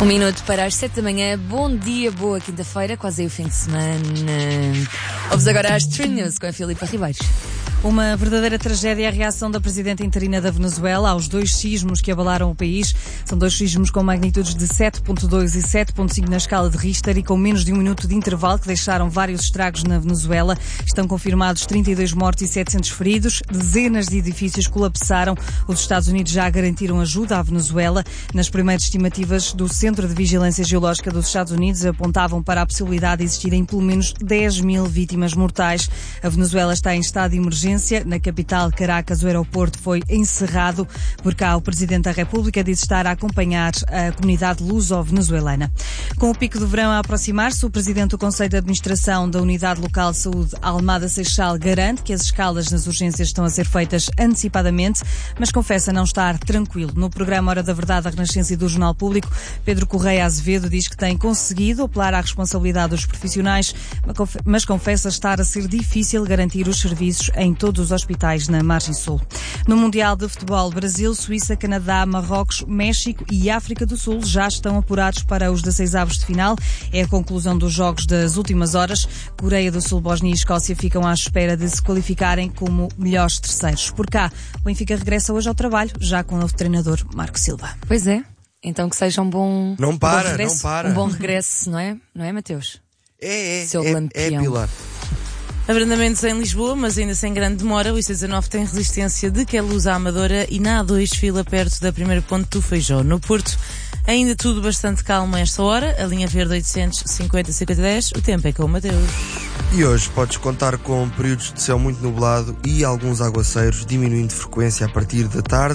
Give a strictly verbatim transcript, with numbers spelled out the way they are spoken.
Um minuto para as sete da manhã. Bom dia, boa quinta-feira, quase aí o fim de semana. Ouves agora as Trend News com a Filipa Ribeiros. Uma verdadeira tragédia é a reação da presidenta interina da Venezuela aos dois sismos que abalaram o país. São dois sismos com magnitudes de sete ponto dois e sete ponto cinco na escala de Richter e com menos de um minuto de intervalo, que deixaram vários estragos na Venezuela. Estão confirmados trinta e dois mortos e setecentos feridos. Dezenas de edifícios colapsaram. Os Estados Unidos já garantiram ajuda à Venezuela. Nas primeiras estimativas do Centro de Vigilância Geológica dos Estados Unidos apontavam para a possibilidade de existirem pelo menos dez mil vítimas mortais. A Venezuela está em estado de emergência. Na capital, Caracas, o aeroporto foi encerrado. Por cá, o Presidente da República disse estar a acompanhar a comunidade luso-venezuelana. Com o pico do verão a aproximar-se, o Presidente do Conselho de Administração da Unidade Local de Saúde, Almada Seixal, garante que as escalas nas urgências estão a ser feitas antecipadamente, mas confessa não estar tranquilo. No programa Hora da Verdade, a Renascença e do Jornal Público, Pedro Correia Azevedo diz que tem conseguido apelar à responsabilidade dos profissionais, mas confessa estar a ser difícil garantir os serviços em todos os hospitais na Margem Sul. No Mundial de Futebol, Brasil, Suíça, Canadá, Marrocos, México e África do Sul já estão apurados para os dezasseis avos de final. É a conclusão dos jogos das últimas horas. Coreia do Sul, Bósnia e Escócia ficam à espera de se qualificarem como melhores terceiros. Por cá, o Benfica regressa hoje ao trabalho, já com o novo treinador Marco Silva. Pois é. Então que seja um bom, não para, um bom regresso, não para. um bom regresso, não é? Não é, Mateus? É, é, Seu é, lampião. é Pilar. Abrandamentos em Lisboa, mas ainda sem grande demora. O I C dezanove tem resistência de Queluz à Amadora e na A dois fila perto da primeira ponte do Feijó. No Porto, ainda tudo bastante calmo a esta hora. A linha verde oitocentos e cinquenta, cinquenta e dez. O tempo é com o Mateus. E hoje podes contar com períodos de céu muito nublado e alguns aguaceiros, diminuindo de frequência a partir da tarde.